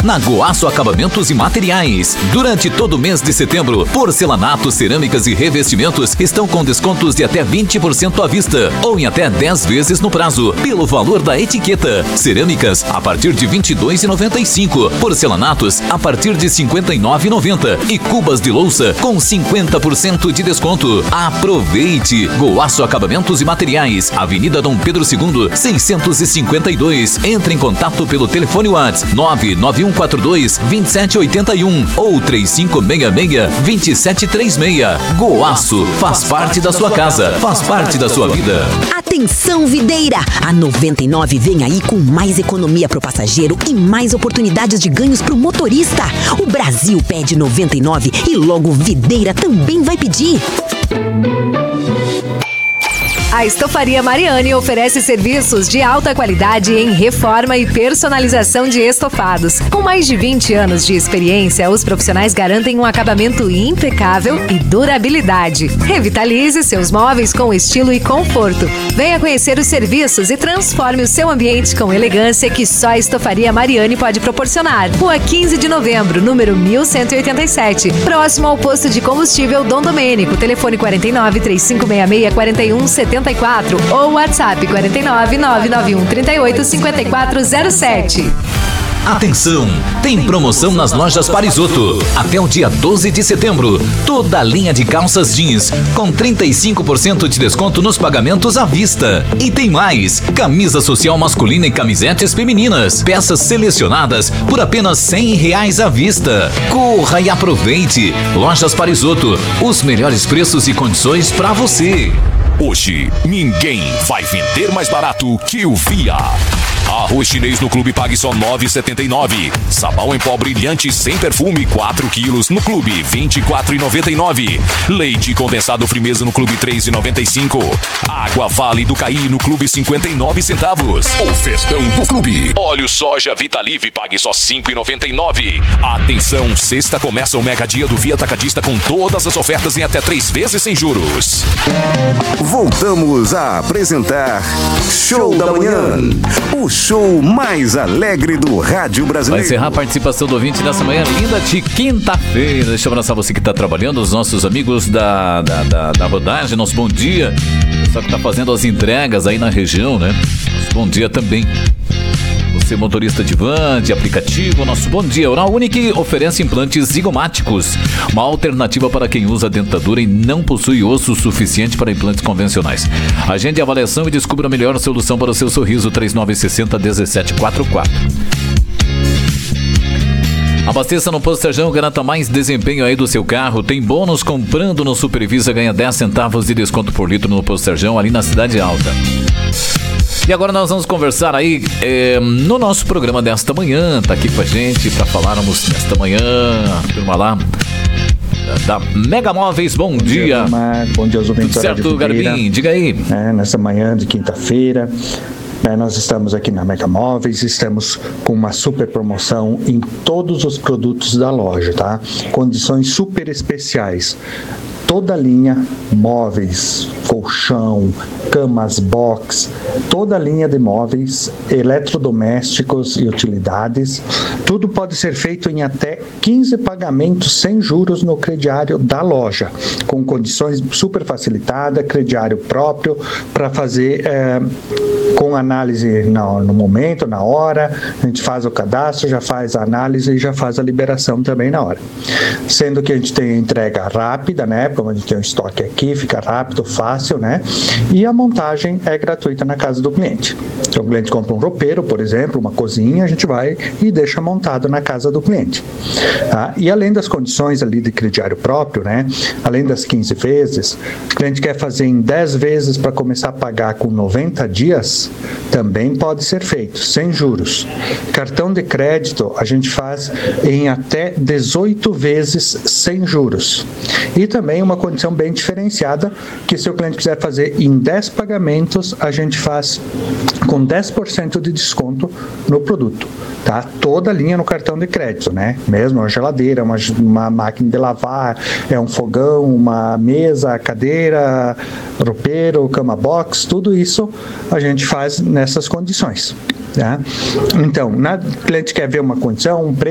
na Goaço Acabamentos e Materiais. Durante todo o mês de setembro, porcelanatos, cerâmicas e revestimentos estão com descontos de até 20% à vista ou em até 10 vezes no prazo, pelo valor da etiqueta. Cerâmicas a partir de R$ 22,95, porcelanatos a partir de R$ 59,90 e cubas de louça com 50% de desconto. Aproveite! Goaço Acabamentos e Materiais, Avenida Dom Pedro II, 652. Entre em contato pelo telefone WhatsApp 99142-2781 ou 3566-2736. Goaço faz parte da sua casa, faz parte da sua vida. Atenção, videira! A 99 vem aí com mais economia pro passageiro e mais oportunidades de ganhos pro motorista. O Brasil pede 99 e logo Videira também vai pedir. A Estofaria Mariani oferece serviços de alta qualidade em reforma e personalização de estofados. Com mais de 20 anos de experiência, os profissionais garantem um acabamento impecável e durabilidade. Revitalize seus móveis com estilo e conforto. Venha conhecer os serviços e transforme o seu ambiente com elegância que só a Estofaria Mariani pode proporcionar. Rua 15 de Novembro, número 1187, próximo ao posto de combustível Dom Domênico. Telefone 49 3566 4174 ou WhatsApp 49 991 38 5407. Atenção! Tem promoção nas lojas Parisoto. Até o dia 12 de setembro. Toda a linha de calças jeans com 35% de desconto nos pagamentos à vista. E tem mais! Camisa social masculina e camisetes femininas. Peças selecionadas por apenas R$100 à vista. Corra e aproveite! Lojas Parisoto. Os melhores preços e condições para você. Hoje, ninguém vai vender mais barato que o Via. Arroz chinês no clube pague só R$ 9,79. Sabão em pó brilhante sem perfume 4 quilos no clube R$ 24,99. Leite condensado Frimeza no clube R$ 3,95. Água Vale do Caí no clube 59 centavos. O festão do clube. Óleo soja Vitalive pague só R$ 5,99. Atenção, sexta começa o mega dia do Via Atacadista com todas as ofertas em até 3 vezes sem juros. Voltamos a apresentar Show da Manhã, o show mais alegre do rádio brasileiro. Vai encerrar a participação do ouvinte nessa manhã linda de quinta-feira. Deixa eu abraçar você que está trabalhando, os nossos amigos da rodagem, nosso bom dia. O pessoal que está fazendo as entregas aí na região, né? Nosso bom dia também. Você motorista de van, de aplicativo, nosso bom dia. Oral Unique oferece implantes zigomáticos, uma alternativa para quem usa dentadura e não possui osso suficiente para implantes convencionais. Agende a avaliação e descubra a melhor solução para o seu sorriso. 3960-1744. Abasteça no Posto Serjão, garanta mais desempenho aí do seu carro. Tem bônus comprando no Supervisa, ganha 10 centavos de desconto por litro no Posto Serjão, ali na Cidade Alta. E agora nós vamos conversar aí no nosso programa desta manhã. Tá aqui com a gente para falarmos nesta manhã, turma lá da Mega Móveis. Bom dia. Bom dia aos ouvintes. Tudo certo, Garbim? Diga aí. Nessa manhã de quinta-feira, nós estamos aqui na Mega Móveis, estamos com uma super promoção em todos os produtos da loja, tá? Condições super especiais. Toda a linha, móveis, colchão, camas box, toda a linha de móveis, eletrodomésticos e utilidades, tudo pode ser feito em até 15 pagamentos sem juros no crediário da loja, com condições super facilitadas, crediário próprio, para fazer com análise no momento, na hora, a gente faz o cadastro, já faz a análise e já faz a liberação também na hora. Sendo que a gente tem a entrega rápida, né? Como a gente tem um estoque aqui, fica rápido, fácil, né? E a montagem é gratuita na casa do cliente. Então o cliente compra um roupeiro, por exemplo, uma cozinha, a gente vai e deixa montado na casa do cliente. Tá? E além das condições ali de crediário próprio, né? Além das 15 vezes, o cliente quer fazer em 10 vezes para começar a pagar com 90 dias, também pode ser feito, sem juros. Cartão de crédito a gente faz em até 18 vezes sem juros. E também uma condição bem diferenciada, que se o cliente quiser fazer em 10 pagamentos, a gente faz com 10% de desconto no produto. Tá? Toda a linha no cartão de crédito, né? Mesmo uma geladeira, uma máquina de lavar, um fogão, uma mesa, cadeira, roupeiro, cama box, tudo isso a gente faz nessas condições. Tá? Então, o cliente quer ver uma condição, um preço,